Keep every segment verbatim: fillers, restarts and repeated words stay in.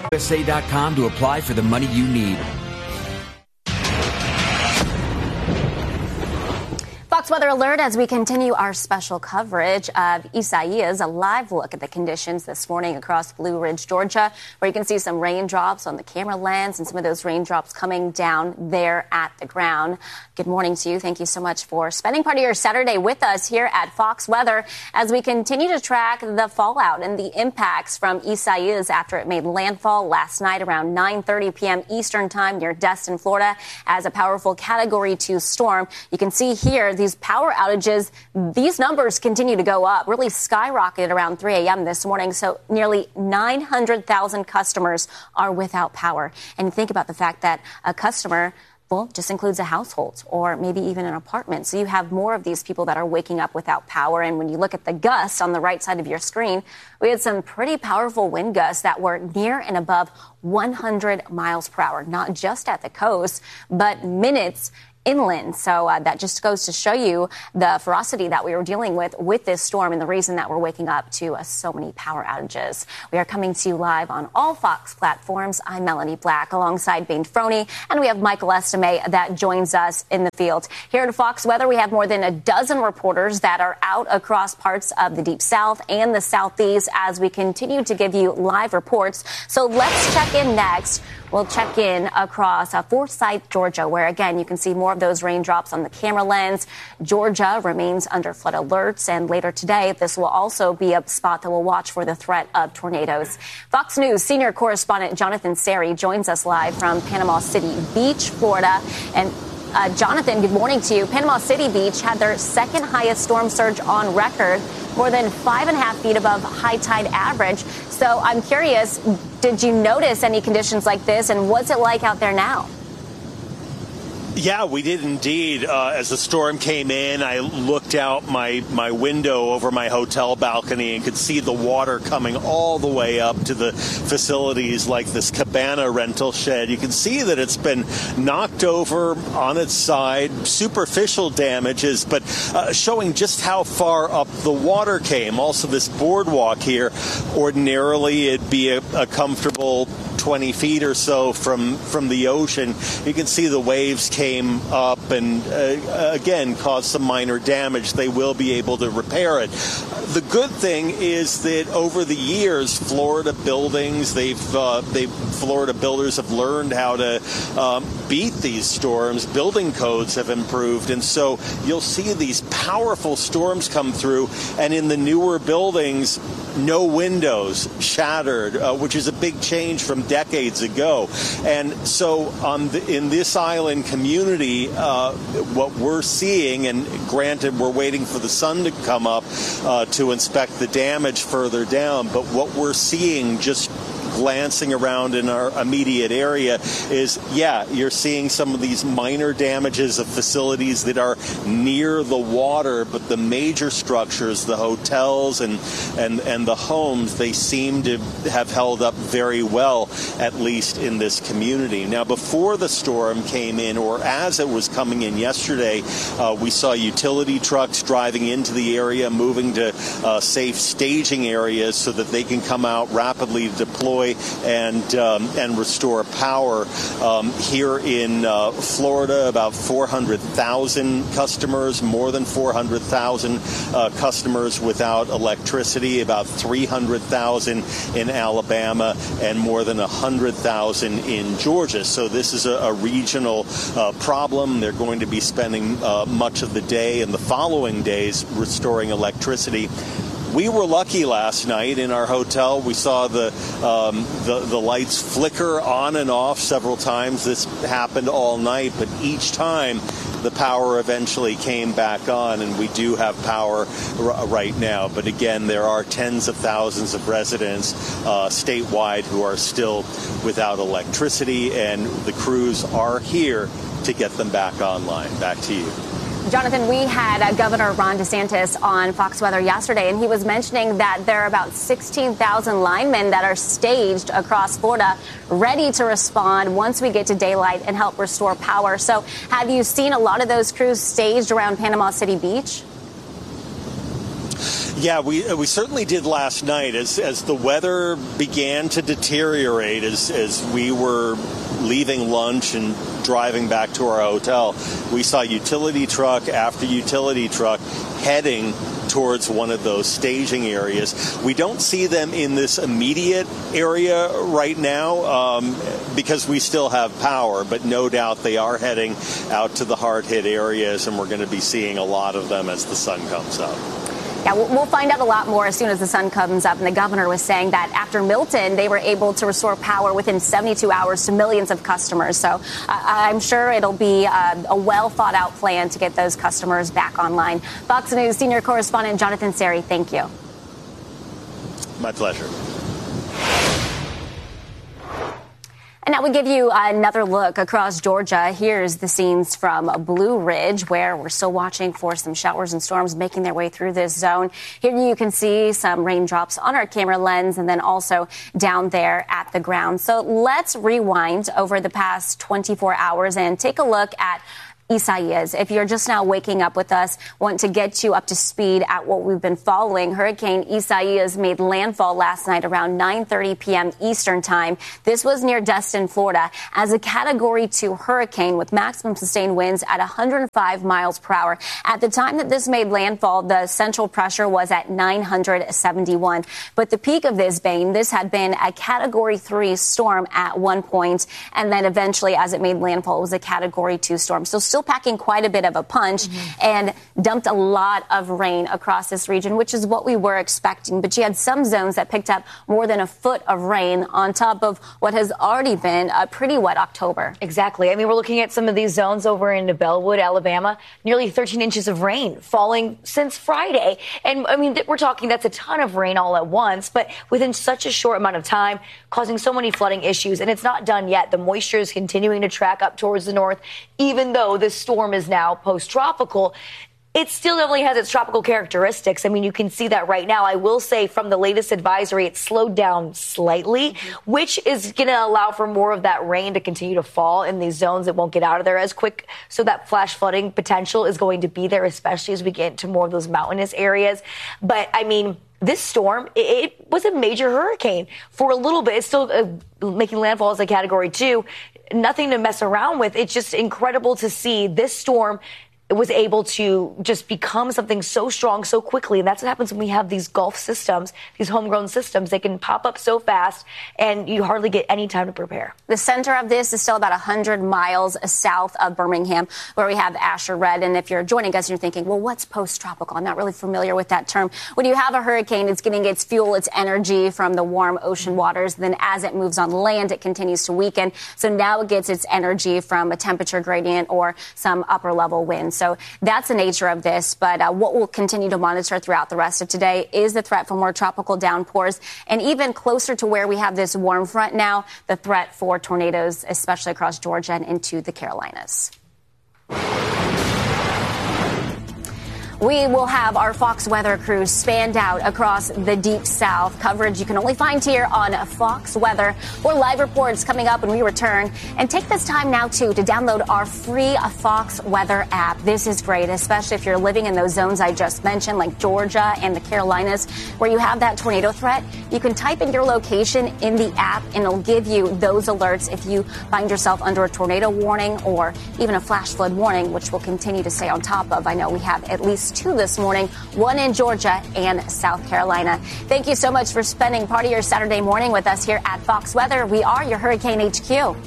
U S A dot com to apply for the money you need. Fox Weather Alert as we continue our special coverage of Isaias, a live look at the conditions this morning across Blue Ridge, Georgia, where you can see some raindrops on the camera lens and some of those raindrops coming down there at the ground. Good morning to you. Thank you so much for spending part of your Saturday with us here at Fox Weather as we continue to track the fallout and the impacts from Isaias after it made landfall last night around nine thirty p.m. Eastern time near Destin, Florida, as a powerful Category two storm. You can see here the These power outages, these numbers continue to go up, really skyrocketed around three a.m. this morning. So nearly nine hundred thousand customers are without power. And think about the fact that a customer, well, just includes a household or maybe even an apartment. So you have more of these people that are waking up without power. And when you look at the gusts on the right side of your screen, we had some pretty powerful wind gusts that were near and above one hundred miles per hour, not just at the coast, but minutes inland. So uh, that just goes to show you the ferocity that we were dealing with with this storm and the reason that we're waking up to uh, so many power outages. We are coming to you live on all Fox platforms. I'm Melanie Black alongside Bain Froney, and we have Michael Estime that joins us in the field. Here at Fox Weather, we have more than a dozen reporters that are out across parts of the Deep South and the Southeast as we continue to give you live reports. So let's check in next. We'll check in across uh, Forsyth, Georgia, where, again, you can see more of those raindrops on the camera lens. Georgia remains under flood alerts, and later today, this will also be a spot that will watch for the threat of tornadoes. Fox News senior correspondent Jonathan Seri joins us live from Panama City Beach, Florida. And uh, Jonathan, good morning to you. Panama City Beach had their second highest storm surge on record, more than five and a half feet above high tide average. So I'm curious, did you notice any conditions like this, and what's it like out there now? Yeah, we did indeed. Uh, as the storm came in, I looked out my, my window over my hotel balcony and could see the water coming all the way up to the facilities like this cabana rental shed. You can see that it's been knocked over on its side, superficial damages, but uh, showing just how far up the water came. Also, this boardwalk here, ordinarily it'd be a, a comfortable twenty feet or so from from the ocean. You can see the waves came up and uh, again caused some minor damage. They will be able to repair it. The good thing is that over the years, Florida buildings, they've uh, they Florida builders have learned how to um, beat these storms. Building codes have improved, and so you'll see these powerful storms come through, and in the newer buildings, no windows, shattered, uh, which is a big change from decades ago. And so on the, in this island community, uh, what we're seeing, and granted we're waiting for the sun to come up uh, to inspect the damage further down, but what we're seeing just glancing around in our immediate area is, yeah, you're seeing some of these minor damages of facilities that are near the water, but the major structures, the hotels and and and the homes, they seem to have held up very well, at least in this community. Now, before the storm came in, or as it was coming in yesterday, uh, we saw utility trucks driving into the area, moving to uh, safe staging areas so that they can come out rapidly to deploy and um, and restore power. Um, here in uh, Florida, about four hundred thousand customers, more than four hundred thousand uh, customers without electricity, about three hundred thousand in Alabama, and more than one hundred thousand in Georgia. So this is a, a regional uh, problem. They're going to be spending uh, much of the day and the following days restoring electricity. We were lucky last night in our hotel. We saw the, um, the the lights flicker on and off several times. This happened all night, but each time the power eventually came back on, and we do have power r- right now. But again, there are tens of thousands of residents uh, statewide who are still without electricity, and the crews are here to get them back online. Back to you. Jonathan, we had uh, Governor Ron DeSantis on Fox Weather yesterday, and he was mentioning that there are about sixteen thousand linemen that are staged across Florida, ready to respond once we get to daylight and help restore power. So have you seen a lot of those crews staged around Panama City Beach? Yeah, we we certainly did last night as as the weather began to deteriorate as as we were leaving lunch and driving back to our hotel. We saw utility truck after utility truck heading towards one of those staging areas. We don't see them in this immediate area right now um, because we still have power, but no doubt they are heading out to the hard-hit areas, and we're going to be seeing a lot of them as the sun comes up. Yeah, we'll find out a lot more as soon as the sun comes up. And the governor was saying that after Milton, they were able to restore power within seventy-two hours to millions of customers. So uh, I'm sure it'll be uh, a well-thought-out plan to get those customers back online. Fox News senior correspondent Jonathan Seri, thank you. My pleasure. And now we give you another look across Georgia. Here's the scenes from Blue Ridge, where we're still watching for some showers and storms making their way through this zone. Here you can see some raindrops on our camera lens and then also down there at the ground. So let's rewind over the past twenty-four hours and take a look at Isaias. If you're just now waking up with us, want to get you up to speed at what we've been following. Hurricane Isaias made landfall last night around nine thirty p.m. Eastern time. This was near Destin, Florida, as a Category two hurricane with maximum sustained winds at one hundred five miles per hour. At the time that this made landfall, the central pressure was at nine hundred seventy-one. But the peak of this, Bane, this had been a Category three storm at one point, and then eventually, as it made landfall, it was a Category two storm. So still packing quite a bit of a punch, mm-hmm. and dumped a lot of rain across this region, which is what we were expecting. But you had some zones that picked up more than a foot of rain on top of what has already been a pretty wet October. Exactly. I mean, we're looking at some of these zones over in Bellwood, Alabama, nearly thirteen inches of rain falling since Friday. And I mean, we're talking that's a ton of rain all at once, but within such a short amount of time, causing so many flooding issues. And it's not done yet. The moisture is continuing to track up towards the north, even though this storm is now post-tropical. It still definitely has its tropical characteristics. I mean, you can see that right now. I will say from the latest advisory, it slowed down slightly, mm-hmm. which is going to allow for more of that rain to continue to fall in these zones. It won't get out of there as quick. So that flash flooding potential is going to be there, especially as we get into more of those mountainous areas. But I mean, this storm, it, it was a major hurricane for a little bit. It's still uh, making landfall as a Category two. Nothing to mess around with. It's just incredible to see this storm was able to just become something so strong so quickly. And that's what happens when we have these Gulf systems, these homegrown systems. They can pop up so fast and you hardly get any time to prepare. The center of this is still about one hundred miles south of Birmingham, where we have Asher Red. And if you're joining us and you're thinking, well, what's post-tropical? I'm not really familiar with that term. When you have a hurricane, it's getting its fuel, its energy from the warm ocean waters. Then as it moves on land, it continues to weaken. So now it gets its energy from a temperature gradient or some upper level wind. So that's the nature of this. But uh, what we'll continue to monitor throughout the rest of today is the threat for more tropical downpours. And even closer to where we have this warm front now, the threat for tornadoes, especially across Georgia and into the Carolinas. We will have our Fox Weather crew spanned out across the Deep South. Coverage you can only find here on Fox Weather. More live reports coming up when we return. And take this time now, too, to download our free Fox Weather app. This is great, especially if you're living in those zones I just mentioned, like Georgia and the Carolinas, where you have that tornado threat. You can type in your location in the app, and it'll give you those alerts if you find yourself under a tornado warning or even a flash flood warning, which we'll continue to stay on top of. I know we have at least two this morning, one in Georgia and South Carolina. Thank you so much for spending part of your Saturday morning with us here at Fox Weather. We are your Hurricane H Q.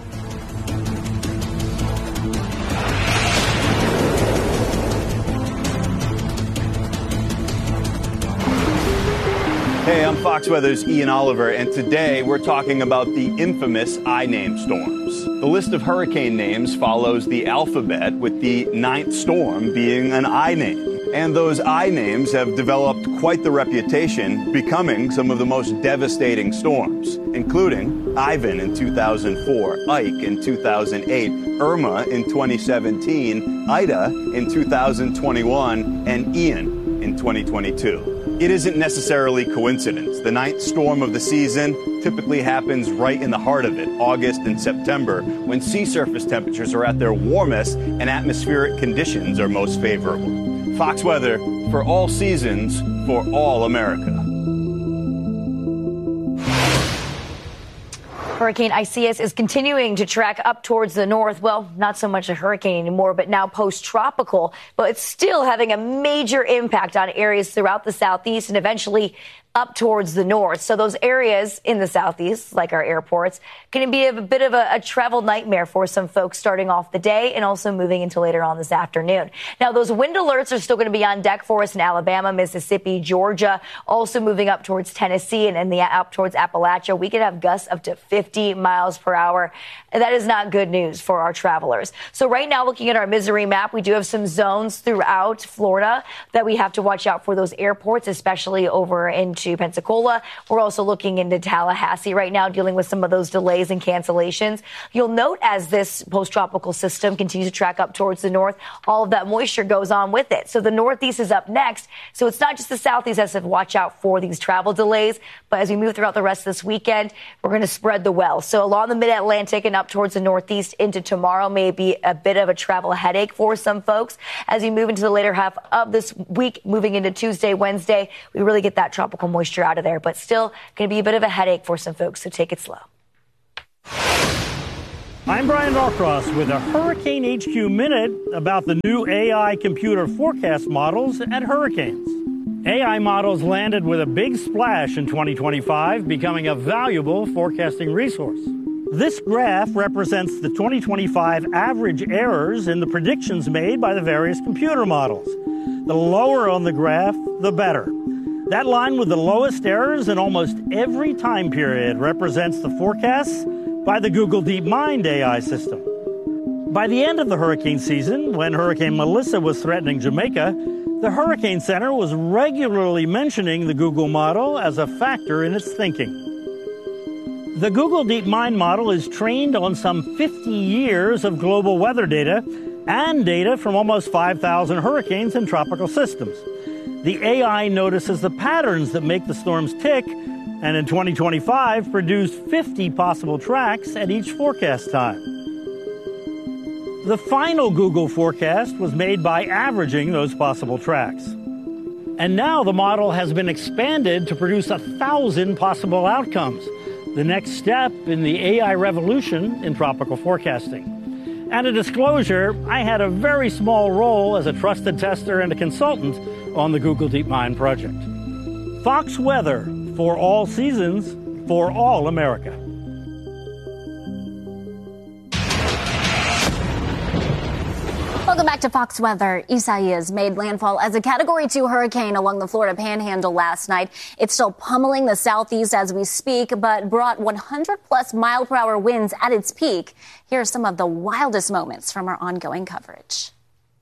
Hey, I'm Fox Weather's Ian Oliver, and today we're talking about the infamous I-name storms. The list of hurricane names follows the alphabet, with the ninth storm being an I-name. And those I-names have developed quite the reputation, becoming some of the most devastating storms, including Ivan in two thousand four, Ike in two thousand eight, Irma in twenty seventeen, Ida in two thousand twenty-one, and Ian in twenty twenty-two. It isn't necessarily coincidence. The ninth storm of the season typically happens right in the heart of it, August and September, when sea surface temperatures are at their warmest and atmospheric conditions are most favorable. Fox Weather for all seasons, for all America. Hurricane Isaias is continuing to track up towards the north. Well, not so much a hurricane anymore, but now post-tropical. But it's still having a major impact on areas throughout the southeast and eventually up towards the north. So those areas in the southeast, like our airports, can be a bit of a, a travel nightmare for some folks starting off the day and also moving into later on this afternoon. Now, those wind alerts are still going to be on deck for us in Alabama, Mississippi, Georgia, also moving up towards Tennessee and, and the up towards Appalachia. We could have gusts up to fifty miles per hour. And that is not good news for our travelers. So right now, looking at our misery map, we do have some zones throughout Florida that we have to watch out for those airports, especially over into Pensacola. We're also looking into Tallahassee right now, dealing with some of those delays and cancellations. You'll note as this post-tropical system continues to track up towards the north, all of that moisture goes on with it. So the northeast is up next. So it's not just the southeast that has to watch out for these travel delays, but as we move throughout the rest of this weekend, we're going to spread the wealth. So along the mid-Atlantic and up towards the northeast into tomorrow may be a bit of a travel headache for some folks. As we move into the later half of this week, moving into Tuesday, Wednesday, we really get that tropical moisture out of there, but still going to be a bit of a headache for some folks, so take it slow. I'm Brian Norcross with a Hurricane H Q Minute about the new A I computer forecast models at hurricanes. A I models landed with a big splash in twenty twenty-five, becoming a valuable forecasting resource. This graph represents the twenty twenty-five average errors in the predictions made by the various computer models. The lower on the graph, the better. That line with the lowest errors in almost every time period represents the forecasts by the Google DeepMind A I system. By the end of the hurricane season, when Hurricane Melissa was threatening Jamaica, the Hurricane Center was regularly mentioning the Google model as a factor in its thinking. The Google DeepMind model is trained on some fifty years of global weather data and data from almost five thousand hurricanes and tropical systems. The A I notices the patterns that make the storms tick, and in twenty twenty-five produced fifty possible tracks at each forecast time. The final Google forecast was made by averaging those possible tracks. And now the model has been expanded to produce a thousand possible outcomes, the next step in the A I revolution in tropical forecasting. And a disclosure, I had a very small role as a trusted tester and a consultant on the Google DeepMind project. Fox Weather, for all seasons, for all America. Welcome back to Fox Weather. Isaias made landfall as a Category two hurricane along the Florida Panhandle last night. It's still pummeling the southeast as we speak, but brought one hundred plus mile per hour winds at its peak. Here are some of the wildest moments from our ongoing coverage.